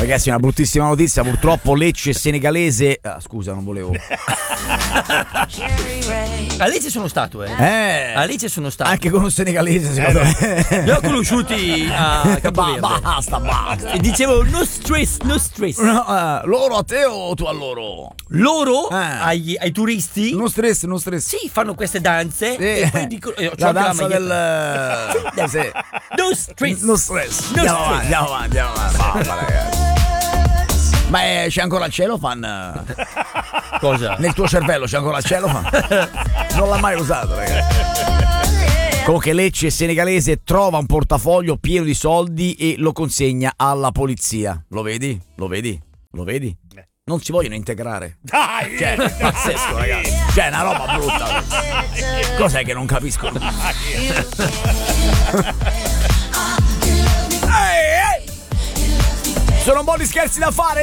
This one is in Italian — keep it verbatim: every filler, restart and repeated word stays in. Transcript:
Ragazzi, una bruttissima notizia, purtroppo Lecce senegalese. Ah, scusa, non volevo. A Lecce sono stato, eh. Eh. A Lecce sono stato. Anche con un senegalese, secondo eh, me. Li ho conosciuti a Capoverde. Ba- basta, basta. E dicevo no stress, no stress. No, uh, loro a te o tu a loro? Loro eh. ai, ai turisti. Non stress, non stress. Sì, fanno queste danze. Sì. E poi dicono. Eh, la danza la del. Sì, sì. No stress. No stress. No Andiamo stress. avanti, andiamo avanti, andiamo avanti. Mamma, ragazzi. Ma eh, c'è ancora il celofan? Cosa? Nel tuo cervello c'è ancora il celofan? Non l'ha mai usato, ragazzi. Comunque Lecce senegalese trova un portafoglio pieno di soldi e lo consegna alla polizia. Lo vedi? Lo vedi? Lo vedi? Non si vogliono integrare. Dai! Cioè, è pazzesco, ragazzi. Cioè, è una roba brutta. Cos'è che non capisco? Ehi, ehi! Sono un po' di scherzi da fare.